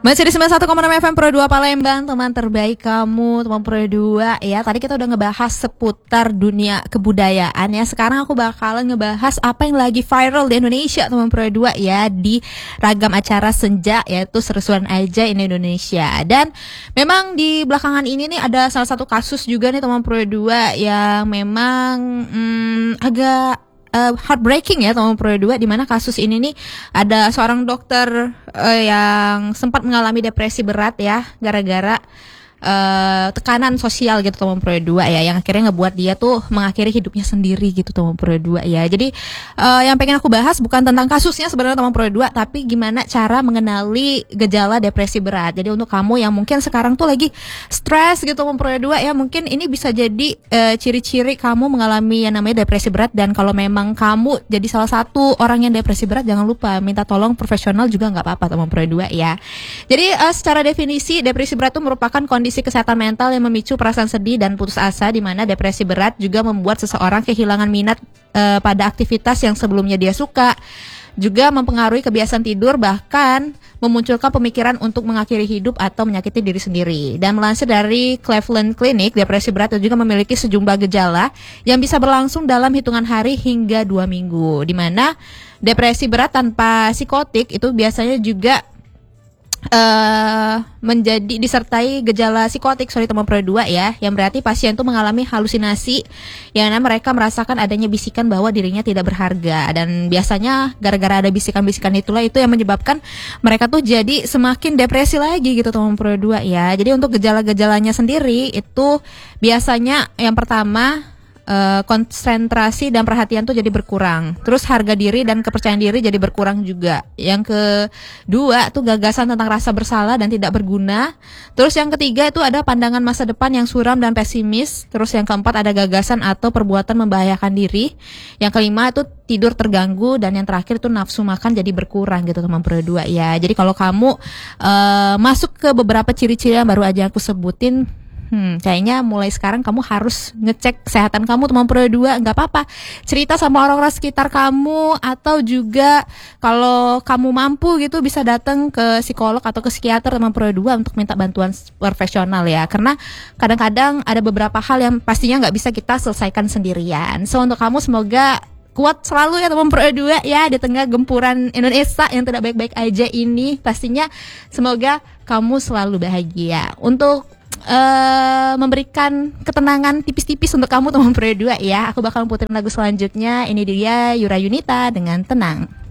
Masih di 91,6 FM Pro 2 Palembang, teman terbaik kamu, teman Pro 2 ya. Tadi kita udah ngebahas seputar dunia kebudayaan ya. Sekarang aku bakalan ngebahas apa yang lagi viral di Indonesia, teman Pro 2 ya, di ragam acara senja, yaitu Seru-seruan aja ini Indonesia. Dan memang di belakangan ini nih ada salah satu kasus juga nih teman Pro 2 yang memang agak heartbreaking ya teman Pro 2, di mana kasus ini nih ada seorang dokter yang sempat mengalami depresi berat ya gara-gara tekanan sosial gitu teman Pro 2 ya, yang akhirnya ngebuat dia tuh mengakhiri hidupnya sendiri gitu teman Pro 2 ya. Jadi yang pengen aku bahas bukan tentang kasusnya sebenarnya teman Pro 2, tapi gimana cara mengenali gejala depresi berat. Jadi untuk kamu yang mungkin sekarang tuh lagi stres gitu teman Pro 2 ya, mungkin ini bisa jadi ciri-ciri kamu mengalami yang namanya depresi berat. Dan kalau memang kamu jadi salah satu orang yang depresi berat, jangan lupa minta tolong profesional juga nggak apa-apa teman Pro 2 ya. Jadi secara definisi depresi berat itu merupakan kondisi kesehatan mental yang memicu perasaan sedih dan putus asa, di mana depresi berat juga membuat seseorang kehilangan minat pada aktivitas yang sebelumnya dia suka, juga mempengaruhi kebiasaan tidur, bahkan memunculkan pemikiran untuk mengakhiri hidup atau menyakiti diri sendiri. Dan melansir dari Cleveland Clinic, depresi berat juga memiliki sejumlah gejala yang bisa berlangsung dalam hitungan hari hingga 2 minggu, di mana depresi berat tanpa psikotik itu biasanya juga menjadi disertai gejala psikotik teman Pro 2 ya, yang berarti pasien tuh mengalami halusinasi, yang mana mereka merasakan adanya bisikan bahwa dirinya tidak berharga. Dan biasanya gara-gara ada bisikan-bisikan itulah itu yang menyebabkan mereka tuh jadi semakin depresi lagi gitu teman Pro 2 ya. Jadi untuk gejala-gejalanya sendiri itu biasanya yang pertama, konsentrasi dan perhatian tuh jadi berkurang. Terus harga diri dan kepercayaan diri jadi berkurang juga. Yang kedua tuh gagasan tentang rasa bersalah dan tidak berguna. Terus yang ketiga itu ada pandangan masa depan yang suram dan pesimis. Terus yang keempat ada gagasan atau perbuatan membahayakan diri. Yang kelima itu tidur terganggu, dan yang terakhir itu nafsu makan jadi berkurang gitu teman Pro 2 ya. Jadi kalau kamu masuk ke beberapa ciri-ciri yang baru aja aku sebutin, kayaknya mulai sekarang kamu harus ngecek kesehatan kamu teman Pro 2. Nggak apa-apa cerita sama orang-orang sekitar kamu, atau juga kalau kamu mampu gitu bisa datang ke psikolog atau ke psikiater teman Pro 2 untuk minta bantuan profesional ya. Karena kadang-kadang ada beberapa hal yang pastinya nggak bisa kita selesaikan sendirian. So untuk kamu semoga kuat selalu ya teman Pro 2 ya, di tengah gempuran Indonesia yang tidak baik-baik aja ini. Pastinya semoga kamu selalu bahagia. Untuk memberikan ketenangan tipis-tipis untuk kamu teman Pro 2 ya, aku bakal puterin lagu selanjutnya. Ini dia Yura Yunita dengan Tenang.